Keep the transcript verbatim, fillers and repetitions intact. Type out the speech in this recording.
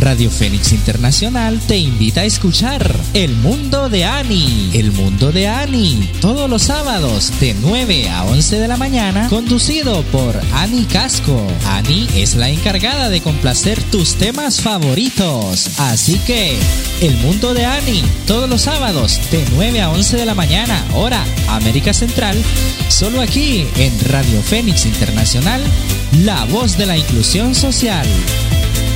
Radio Fénix Internacional te invita a escuchar El Mundo de Ani. El Mundo de Ani, todos los sábados de nueve a once de la mañana, conducido por Ani Casco. Ani es la encargada de complacer tus temas favoritos. Así que, El Mundo de Ani, todos los sábados de nueve a once de la mañana, hora América Central, solo aquí en Radio Fénix Internacional, la voz de la inclusión social.